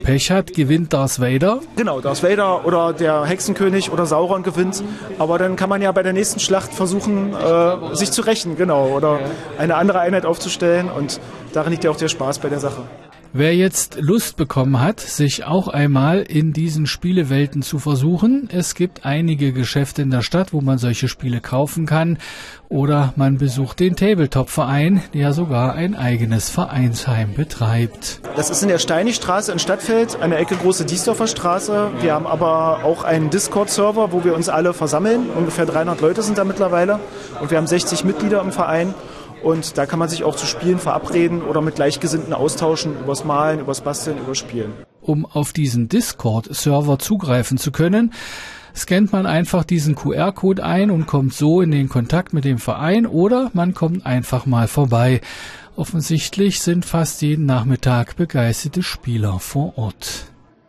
Pech hat, gewinnt Darth Vader? Genau, Darth Vader oder der Hexenkönig oder Sauron gewinnt. Aber dann kann man ja bei der nächsten Schlacht versuchen, sich zu rächen, genau, oder eine andere Einheit aufzustellen. Und darin liegt ja auch der Spaß bei der Sache. Wer jetzt Lust bekommen hat, sich auch einmal in diesen Spielewelten zu versuchen, es gibt einige Geschäfte in der Stadt, wo man solche Spiele kaufen kann, oder man besucht den Tabletop-Verein, der sogar ein eigenes Vereinsheim betreibt. Das ist in der Steinigstraße in Stadtfeld, an der Ecke Große Diesdorfer Straße. Wir haben aber auch einen Discord-Server, wo wir uns alle versammeln. Ungefähr 300 Leute sind da mittlerweile und wir haben 60 Mitglieder im Verein. Und da kann man sich auch zu Spielen verabreden oder mit Gleichgesinnten austauschen, übers Malen, übers Basteln, übers Spielen. Um auf diesen Discord-Server zugreifen zu können, scannt man einfach diesen QR-Code ein und kommt so in den Kontakt mit dem Verein oder man kommt einfach mal vorbei. Offensichtlich sind fast jeden Nachmittag begeisterte Spieler vor Ort.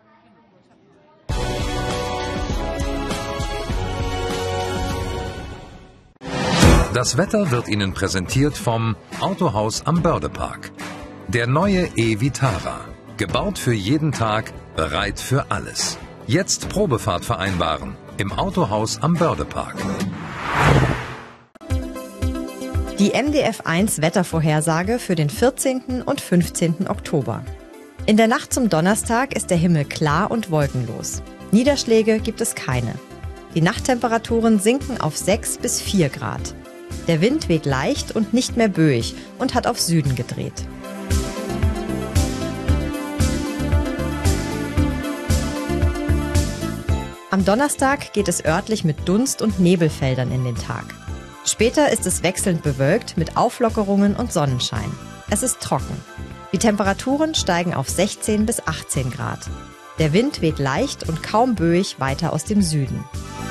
Das Wetter wird Ihnen präsentiert vom Autohaus am Bördepark. Der neue e-Vitara. Gebaut für jeden Tag, bereit für alles. Jetzt Probefahrt vereinbaren im Autohaus am Bördepark. Die MDF1 Wettervorhersage für den 14. und 15. Oktober. In der Nacht zum Donnerstag ist der Himmel klar und wolkenlos. Niederschläge gibt es keine. Die Nachttemperaturen sinken auf 6 bis 4 Grad. Der Wind weht leicht und nicht mehr böig und hat auf Süden gedreht. Am Donnerstag geht es örtlich mit Dunst- und Nebelfeldern in den Tag. Später ist es wechselnd bewölkt mit Auflockerungen und Sonnenschein. Es ist trocken. Die Temperaturen steigen auf 16 bis 18 Grad. Der Wind weht leicht und kaum böig weiter aus dem Süden.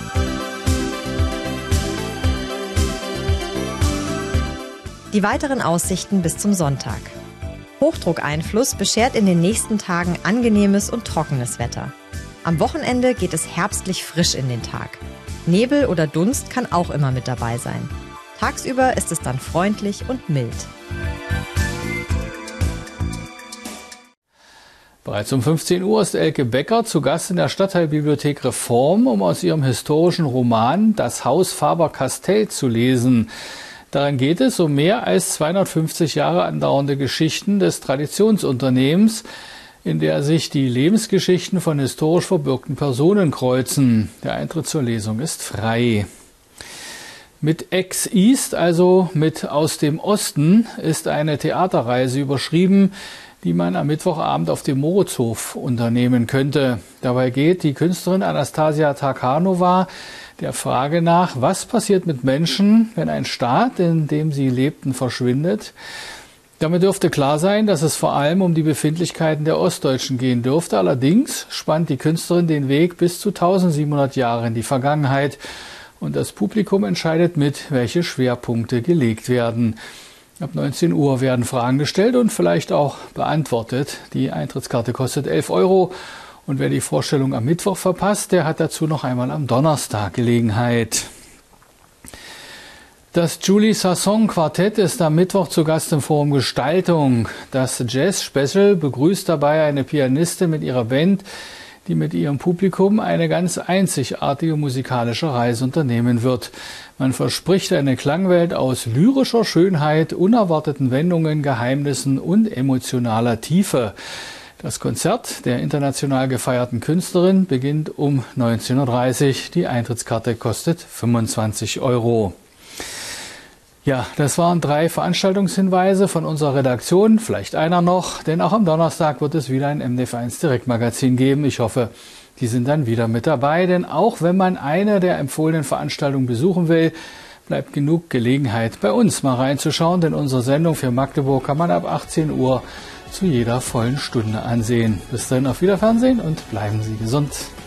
Die weiteren Aussichten bis zum Sonntag. Hochdruckeinfluss beschert in den nächsten Tagen angenehmes und trockenes Wetter. Am Wochenende geht es herbstlich frisch in den Tag. Nebel oder Dunst kann auch immer mit dabei sein. Tagsüber ist es dann freundlich und mild. Bereits um 15 Uhr ist Elke Becker zu Gast in der Stadtteilbibliothek Reform, um aus ihrem historischen Roman Das Haus Faber-Castell zu lesen. Darin geht es um mehr als 250 Jahre andauernde Geschichten des Traditionsunternehmens, in der sich die Lebensgeschichten von historisch verbürgten Personen kreuzen. Der Eintritt zur Lesung ist frei. Mit Ex-East, also mit aus dem Osten, ist eine Theaterreise überschrieben, die man am Mittwochabend auf dem Moritzhof unternehmen könnte. Dabei geht die Künstlerin Anastasia Tarkanova der Frage nach, was passiert mit Menschen, wenn ein Staat, in dem sie lebten, verschwindet. Damit dürfte klar sein, dass es vor allem um die Befindlichkeiten der Ostdeutschen gehen dürfte. Allerdings spannt die Künstlerin den Weg bis zu 1700 Jahre in die Vergangenheit. Und das Publikum entscheidet mit, welche Schwerpunkte gelegt werden. Ab 19 Uhr werden Fragen gestellt und vielleicht auch beantwortet. Die Eintrittskarte kostet 11 €. Und wer die Vorstellung am Mittwoch verpasst, der hat dazu noch einmal am Donnerstag Gelegenheit. Das Julie Sasson Quartett ist am Mittwoch zu Gast im Forum Gestaltung. Das Jazz Special begrüßt dabei eine Pianistin mit ihrer Band, die mit ihrem Publikum eine ganz einzigartige musikalische Reise unternehmen wird. Man verspricht eine Klangwelt aus lyrischer Schönheit, unerwarteten Wendungen, Geheimnissen und emotionaler Tiefe. Das Konzert der international gefeierten Künstlerin beginnt um 19:30 Uhr. Die Eintrittskarte kostet 25 €. Ja, das waren 3 Veranstaltungshinweise von unserer Redaktion. Vielleicht einer noch, denn auch am Donnerstag wird es wieder ein MDF1 Direktmagazin geben. Ich hoffe, die sind dann wieder mit dabei, denn auch wenn man eine der empfohlenen Veranstaltungen besuchen will, bleibt genug Gelegenheit, bei uns mal reinzuschauen, denn unsere Sendung für Magdeburg kann man ab 18 Uhr zu jeder vollen Stunde ansehen. Bis dahin auf Wiederfernsehen und bleiben Sie gesund.